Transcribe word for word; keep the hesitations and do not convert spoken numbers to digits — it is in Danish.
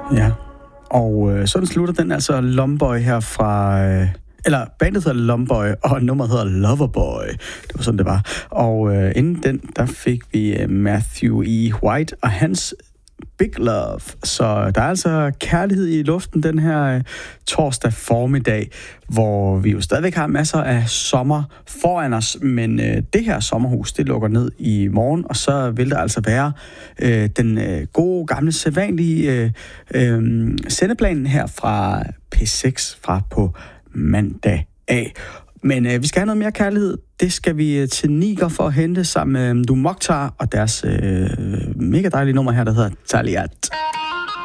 Ja, og øh, sådan slutter den altså Lomboy her fra... Øh, eller bandet hedder Lomboy, og nummeret hedder Loverboy. Det var sådan, det var. Og øh, inden den, der fik vi øh, Matthew E. White og hans Big Love. Så der er altså kærlighed i luften den her øh, torsdag formiddag, hvor vi jo stadigvæk har masser af sommer foran os, men øh, det her sommerhus, det lukker ned i morgen, og så vil der altså være øh, den øh, gode, gamle, sædvanlige øh, øh, sendeplanen her fra P seks fra på mandag af. Men øh, vi skal have noget mere kærlighed. Det skal vi øh, til Niger for at hente sammen med øh, Du Mokhtar og deres øh, mega dejlige nummer her, der hedder Taliat.